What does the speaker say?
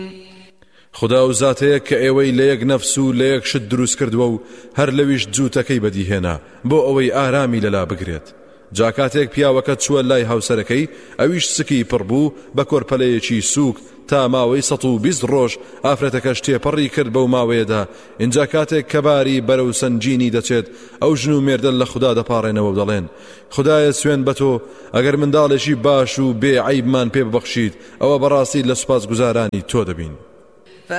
خدا و زاتەیە کە ئێوەی لە یەک نەفس و لە یەک شت دروست کردووە و هەر لەویش جووتەکەی بەدیهێنا بۆ ئەوەی ئارامی لەلا بگرێت. جا کاتێک پیاوەکە چووە لای هاوسەرەکەی ئەویش سکی پڕبوو بە کۆرپەلەیەکی سووک تا ماوەی 120 ڕۆژ ئافرەتەکەش تێپەڕی کرد بەو ماوەیەدا. اینجا کاتێک کە باری بەرەو سەنجینی دەچێت ئەو ژن و مێردە لە خوددا دەپاڕێنەوە و دەڵێن خدایە سوێن بە تۆ ئەگەر منداڵێکی باش و بێ عەیبمان پێ ببەخشیت ئەوە بەڕاستی لە سوپاسگوزارانی تۆ دەبین.